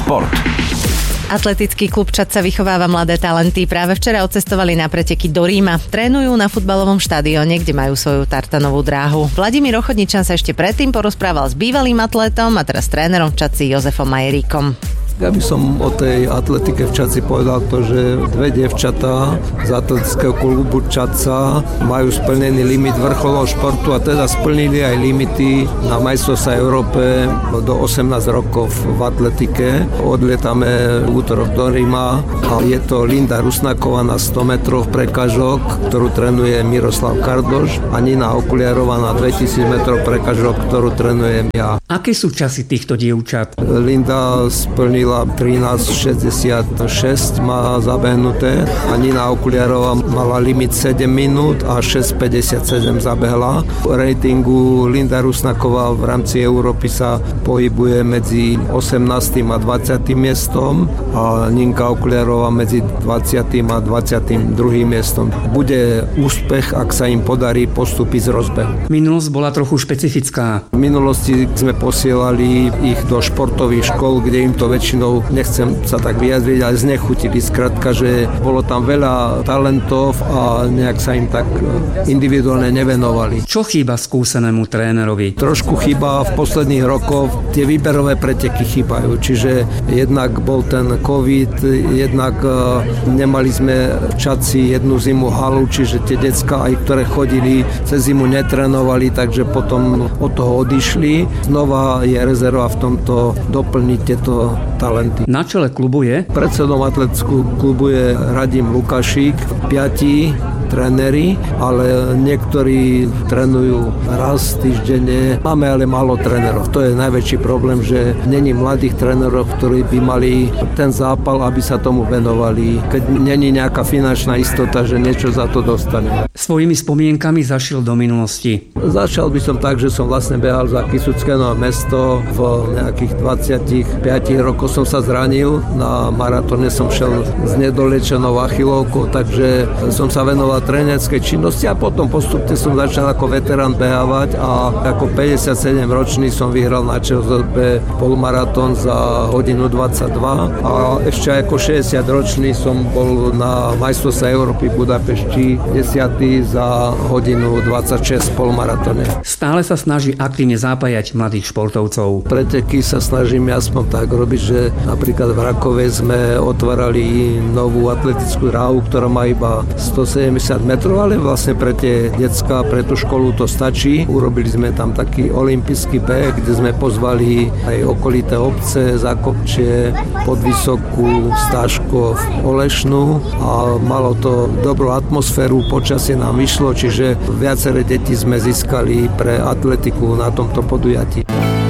šport. Atletický klub Čadca vychováva mladé talenty. Práve včera odcestovali na preteky do Ríma. Trénujú na futbalovom štadióne, kde majú svoju tartanovú dráhu. Vladimír Ochodničan sa ešte predtým porozprával s bývalým atlétom a teraz trénerom v Čadci Jozefom Majeríkom. Ja by som o tej atletike v Čadci povedal to, že dve dievčatá z atletického klubu Čadca majú splnený limit vrcholného športu a teda splnili aj limity na majstrovstvá Európe do 18 rokov v atletike. Odlietame v útorok do Ríma a je to Linda Rusnáková na 100 metrov prekažok, ktorú trénuje Miroslav Kardoš, a Nina Okuliarová na 2000 metrov prekažok, ktorú trénujem ja. Aké sú časy týchto dievčat? Linda splnila 13.66 má zabehnuté a Nina Okuliarová mala limit 7 minút a 6.57 zabehla. V ratingu Linda Rusnáková v rámci Európy sa pohybuje medzi 18. a 20. miestom a Ninka Okuliarová medzi 20. a 22. miestom. Bude úspech, ak sa im podarí postúpiť z rozbehu. Minulosť bola trochu špecifická. V minulosti sme posielali ich do športových škôl, kde im to väčšinou, nechcem sa tak vyjadriť, ale znechutili. Skrátka, že bolo tam veľa talentov a nejak sa im tak individuálne nevenovali. Čo chýba skúsenému trénerovi? Trošku chýba v posledných rokoch, tie výberové preteky chýbajú, čiže jednak bol ten COVID, jednak nemali sme v Čadci jednu zimu halu, čiže tie decká, aj ktoré chodili cez zimu, netrénovali, takže potom od toho odišli. Znova je rezerva v tomto doplniť tieto talenty. Na čele klubu je? Predsedom atletického klubu je Radim Lukášik, 5 tréneri, ale niektorí trénujú raz týždenne. Máme ale málo trénerov. To je najväčší problém, že není mladých trénerov, ktorí by mali ten zápal, aby sa tomu venovali. Keď není nejaká finančná istota, že niečo za to dostane. Svojimi spomienkami zašiel do minulosti. Začal by som tak, že som vlastne behal za Kysucké Nové Mesto. V nejakých 25 rokoch som sa zranil. Na maratóne som šel s nedolečenou achilovkou, takže som sa venoval trénerskej činnosti a potom postupne som začal ako veterán behávať a ako 57 ročný som vyhral na ČSOB polmaratón za hodinu 22 a ešte ako 60 ročný som bol na majstrovstvách Európy v Budapešti 10. za hodinu 26 polmaratóne. Stále sa snaží aktívne zapájať mladých športovcov. Preteky sa snažím aspoň tak robiť, že napríklad v Rakove sme otvárali novú atletickú dráhu, ktorá má iba 170 metrov, ale vlastne pre tie decká, pre tú školu to stačí. Urobili sme tam taký olympijský beh, kde sme pozvali aj okolité obce, Zákopčie, Podvysokú, Stáškov, Olešnú a malo to dobrú atmosféru, počasie nám vyšlo, čiže viaceré deti sme získali pre atletiku na tomto podujatí.